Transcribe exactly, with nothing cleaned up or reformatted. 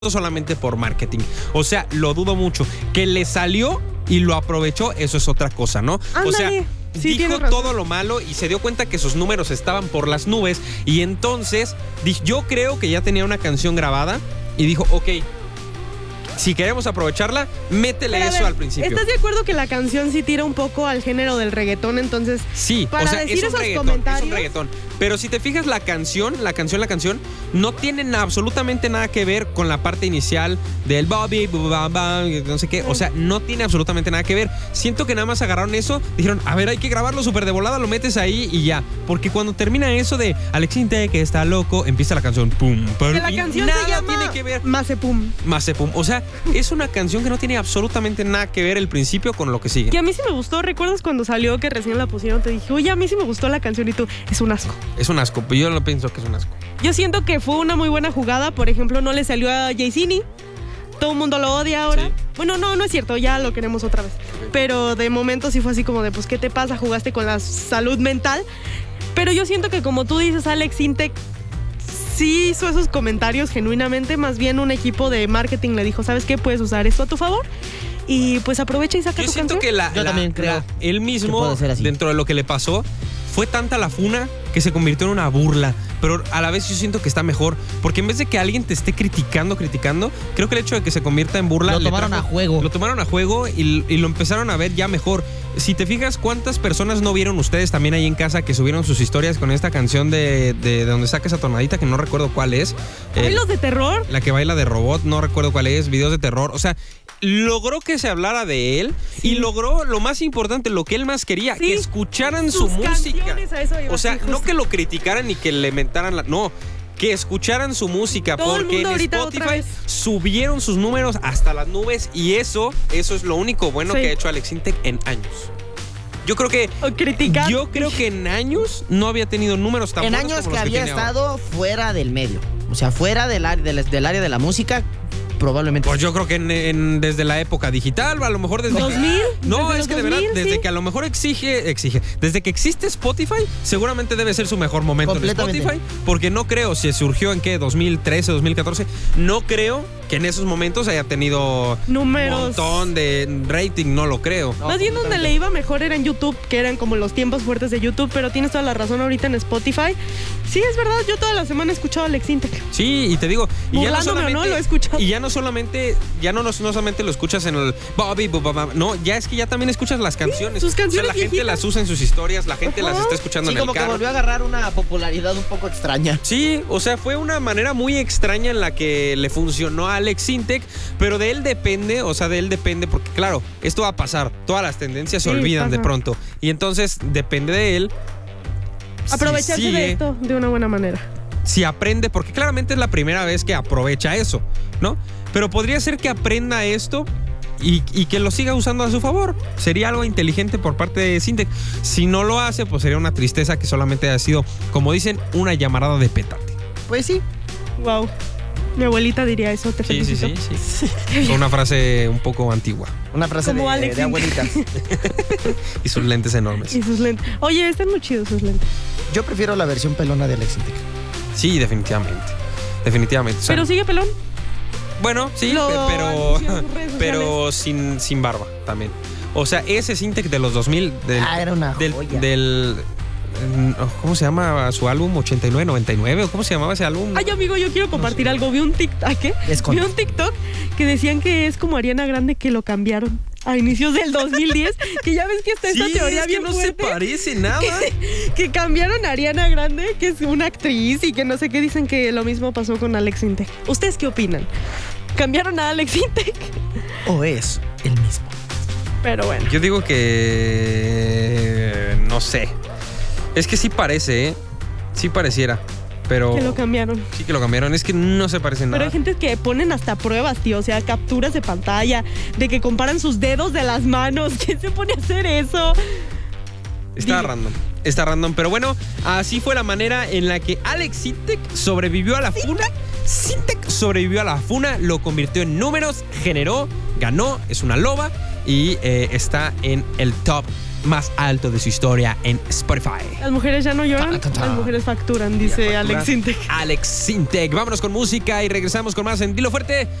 solamente por marketing. O sea, lo dudo mucho. Que le salió y lo aprovechó, eso es otra cosa, ¿no? Ándale. O sea, Sí, dijo todo lo malo y se dio cuenta que sus números estaban por las nubes y entonces yo creo que ya tenía una canción grabada y dijo, ok, si queremos aprovecharla, métele Pero a eso ver, al principio. ¿estás de acuerdo que la canción sí tira un poco al género del reggaetón? Entonces, Sí, para o sea, decir es un esos reggaetón, comentarios, es un reggaetón. Pero si te fijas, la canción, la canción, la canción, no tienen absolutamente nada que ver con la parte inicial del Bobby, no sé qué. O sea, no tiene absolutamente nada que ver. Siento que nada más agarraron eso, dijeron, a ver, hay que grabarlo súper de volada, lo metes ahí y ya. Porque cuando termina eso de Alex Intec que está loco, empieza la canción, pum, pum. que la y canción nada se llama tiene que ver. Mazepum. Mazepum. O sea, es una canción que no tiene absolutamente nada que ver el principio con lo que sigue. Que a mí sí me gustó. ¿Recuerdas cuando salió que recién la pusieron? Te dije, oye, a mí sí me gustó la canción y tú, es un asco. Es un asco, yo lo pienso que es un asco. Yo siento que fue una muy buena jugada. Por ejemplo, no le salió a Jay-Zini. Todo el mundo lo odia ahora. Sí. Bueno, no, no es cierto, ya lo queremos otra vez. Pero de momento sí fue así como de, pues, ¿qué te pasa? Jugaste con la salud mental. Pero yo siento que como tú dices, Alex Intec sí hizo esos comentarios genuinamente. Más bien un equipo de marketing le dijo, ¿sabes qué? Puedes usar esto a tu favor. Y pues aprovecha y saca Yo tu siento canción. que la, Yo la- también creo la- él que mismo, puede ser así. dentro de lo que le pasó, fue tanta la funa que se convirtió en una burla. Pero a la vez yo siento que está mejor. Porque en vez de que alguien te esté criticando, criticando, creo que el hecho de que se convierta en burla... Lo le tomaron a juego. Lo tomaron a juego y, y lo empezaron a ver ya mejor. Si te fijas, ¿cuántas personas no vieron ustedes también ahí en casa que subieron sus historias con esta canción de, de, de donde saca esa tonadita que no recuerdo cuál es? Ay, Eh, los de terror. la que baila de robot, no recuerdo cuál es, videos de terror. O sea, logró que se hablara de él y logró lo más importante, lo que él más quería, Sí, que escucharan su sus música. canciones, a eso iba, O sea, sí, no justo. que lo criticaran ni que le mentaran la... No, que escucharan su música. Todo el porque mundo en ahorita otra Spotify vez. subieron sus números hasta las nubes y eso, eso es lo único bueno Sí. que ha hecho Alex Intec en años. Yo creo que... O criticar. Yo creo que en años no había tenido números tan En buenos años como que los había tiene ahora. estado fuera del medio. O sea, fuera del, área- del, del área de la música, probablemente. Pues yo creo que en- en- desde la época digital, a lo mejor desde... ¿dos mil? No, ¿Desde es los que de dos verdad, mil? desde Sí. que a lo mejor exige, exige, desde que existe Spotify, seguramente debe ser su mejor momento de Completamente. Spotify, porque no creo, si surgió en qué, dos mil trece, dos mil catorce, no creo que en esos momentos haya tenido Números. un montón de rating, no lo creo. No, Más bien donde completamente. le iba mejor era en YouTube, que eran como los tiempos fuertes de YouTube, pero tienes toda la razón ahorita en Spotify. Sí, es verdad, yo toda la semana he escuchado a Alex Intec. Sí, y te digo, y ya no Burlándome o solamente, no, lo he escuchado. y ya no solamente, ya no, no solamente lo escuchas en el Bobby, bu- bu- bu- no, ya es que ya también escuchas las canciones. sus canciones O sea, la gente viejitas. las usa en sus historias, la gente las Ajá. está escuchando Sí, en el como que carro. volvió a agarrar una popularidad un poco extraña. Sí, o sea, fue una manera muy extraña en la que le funcionó a Alex Intec, pero de él depende, o sea, de él depende, porque claro, esto va a pasar, todas las tendencias se Sí, olvidan de pasa. pronto, y entonces depende de él. si Aprovecharse sigue, de esto de una buena manera. Si aprende, porque claramente es la primera vez que aprovecha eso, ¿no? Pero podría ser que aprenda esto y, y que lo siga usando a su favor. Sería algo inteligente por parte de Intec. Si no lo hace, pues sería una tristeza que solamente haya sido, como dicen, una llamarada de petate. Pues sí. Wow. Mi abuelita diría eso, te Sí, sí, felicito. sí, sí. Es una frase un poco antigua. Una frase Como de, Alex de Intec. abuelitas. Y sus lentes enormes. Y sus lentes. Oye, están muy chidos sus lentes. Yo prefiero la versión pelona de Alex Intec. Sí, definitivamente. Definitivamente. O sea, Pero sigue pelón. bueno, sí, Lo pe- pero, anunció en sus redes pero sin, sin barba también. O sea, ese Intec de los dos mil, del, Ah, era una del, joya. del- ¿cómo se llama su álbum? ochenta y nueve, noventa y nueve, ¿o cómo se llamaba ese álbum? Ay, amigo, yo quiero compartir algo. Vi un TikTok, ¿qué? Esconde. Vi un TikTok que decían que es como Ariana Grande, que lo cambiaron a inicios del dos mil diez, que ya ves que está esta Sí, teoría es que bien no se fuerte. parece nada. Que cambiaron a Ariana Grande, que es una actriz y que no sé qué, dicen que lo mismo pasó con Alex Intec. ¿Ustedes qué opinan? ¿Cambiaron a Alex Intec? O es el mismo. Pero bueno. Yo digo que... no sé. Es que sí parece, ¿eh? Sí pareciera. Pero... Que lo cambiaron. Sí que lo cambiaron. Es que no se parece en Pero nada. hay gente que ponen hasta pruebas, tío. O sea, capturas de pantalla, de que comparan sus dedos de las manos. ¿Quién se pone a hacer eso? Está Digo. random. Está random. Pero bueno, así fue la manera en la que Alex Intec sobrevivió a la funa. Intec sobrevivió a la funa, lo convirtió en números, generó, ganó, es una loba y eh, está en el top más alto de su historia en Spotify. Las mujeres ya no lloran, Ta, ta, ta. las mujeres facturan, dice Alex Sintek. Alex Sintek. Vámonos con música y regresamos con más en Dilo Fuerte.